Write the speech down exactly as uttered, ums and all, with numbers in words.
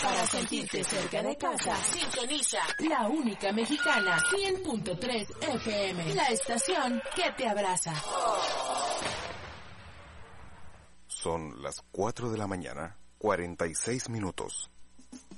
Para sentirte cerca de casa, sintoniza la única mexicana, cien punto tres F M, la estación que te abraza. Son las cuatro de la mañana, cuarenta y seis minutos.